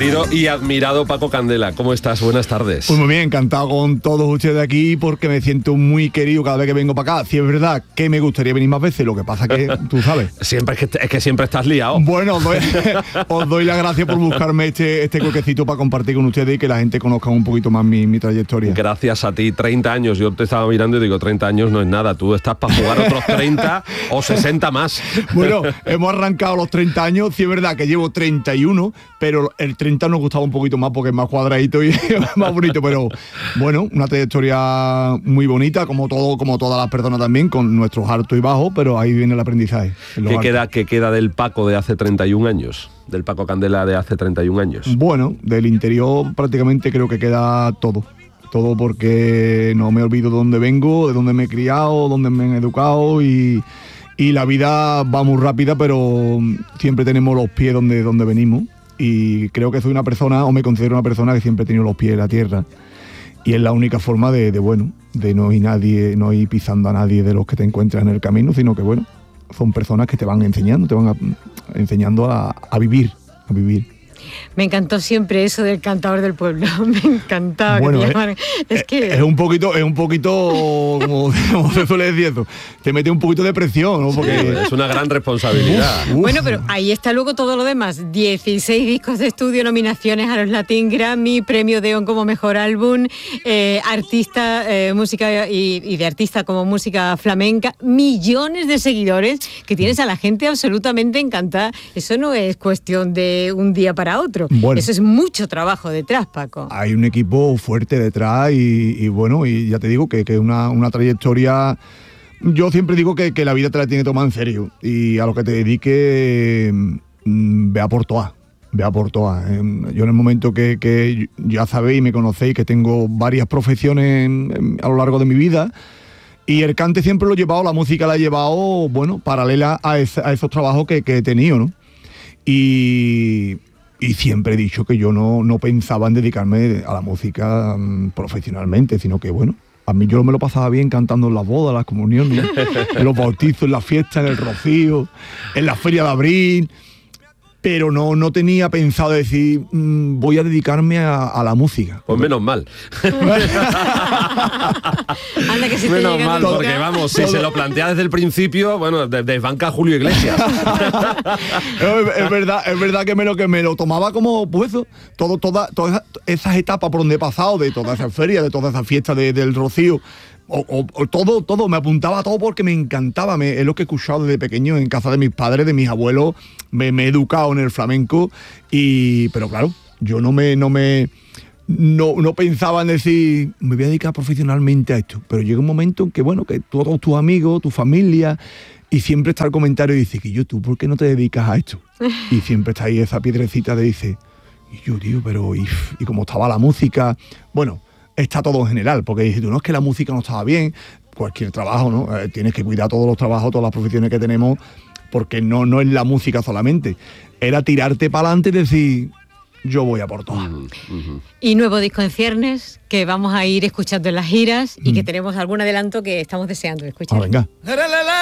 querido y admirado Paco Candela, ¿cómo estás? Buenas tardes. Pues muy bien, encantado con todos ustedes aquí porque me siento muy querido cada vez que vengo para acá. Si es verdad que me gustaría venir más veces, lo que pasa que, tú sabes. Siempre es que siempre estás liado. Bueno, os doy las gracias por buscarme este coquecito para compartir con ustedes y que la gente conozca un poquito más mi trayectoria. Gracias a ti, 30 años. Yo te estaba mirando y digo, 30 años no es nada. Tú estás para jugar otros 30 o 60 más. Bueno, hemos arrancado los 30 años. Sí es verdad que llevo 31, pero el 30 nos gustaba un poquito más porque es más cuadradito y más bonito. Pero bueno, una trayectoria muy bonita, como todas las personas también, con nuestros altos y bajos, pero ahí viene el aprendizaje. ¿Qué queda del Paco de hace 31 años? Del Paco Candela de hace 31 años. Bueno, del interior prácticamente creo que queda todo porque no me olvido de dónde vengo, de dónde me he criado, dónde me han educado y la vida va muy rápida, pero siempre tenemos los pies donde venimos y creo que soy una persona, o me considero una persona que siempre he tenido los pies en la tierra y es la única forma de no ir pisando a nadie de los que te encuentras en el camino, sino que bueno, son personas que te van enseñando a vivir. Me encantó siempre eso del cantador del pueblo. Me encantaba. Bueno, que te llamaran. Es un poquito, como se suele decir eso, te mete un poquito de presión, ¿no? Porque es una gran responsabilidad. Bueno, pero ahí está luego todo lo demás. 16 discos de estudio, nominaciones a los Latin Grammy, premio Deon como mejor álbum, artista, música y de artista como música flamenca, millones de seguidores que tienes a la gente absolutamente encantada. Eso no es cuestión de un día para otro. Bueno, eso es mucho trabajo detrás, Paco. Hay un equipo fuerte detrás y bueno, y ya te digo que es una trayectoria. Yo siempre digo que la vida te la tiene que tomar en serio y a lo que te dedique, vea por todas. Yo en el momento que ya sabéis y me conocéis que tengo varias profesiones a lo largo de mi vida y el cante siempre lo he llevado, la música la he llevado, bueno, paralela a esos trabajos que he tenido, ¿no? Y siempre he dicho que yo no pensaba en dedicarme a la música profesionalmente, sino que bueno, a mí yo me lo pasaba bien cantando en las bodas, las comuniones, en los bautizos, en las fiestas, en el rocío, en la feria de abril, pero no tenía pensado decir voy a dedicarme a la música. Pues menos mal. Anda, que si menos mal, porque vamos, si se lo plantea desde el principio, bueno, desbanca a Julio Iglesias. es verdad que me lo tomaba como pues eso, todas esas etapas por donde he pasado, de todas esas ferias, de todas esas fiestas del Rocío. O todo, me apuntaba a todo porque me encantaba, es lo que he escuchado desde pequeño en casa de mis padres, de mis abuelos, me he educado en el flamenco, pero claro, yo no pensaba en decir, me voy a dedicar profesionalmente a esto, pero llega un momento en que bueno, que todos tus amigos, tu familia, y siempre está el comentario y dice, que yo, ¿tú por qué no te dedicas a esto? Y siempre está ahí esa piedrecita de dice, y yo, tío, pero y como estaba la música, bueno, está todo en general, porque dices tú, no es que la música no estaba bien, cualquier trabajo, ¿no? Tienes que cuidar todos los trabajos, todas las profesiones que tenemos, porque no es la música solamente. Era tirarte para adelante y decir, yo voy a por todas. Y nuevo disco en ciernes, que vamos a ir escuchando en las giras y que tenemos algún adelanto que estamos deseando escuchar. Venga.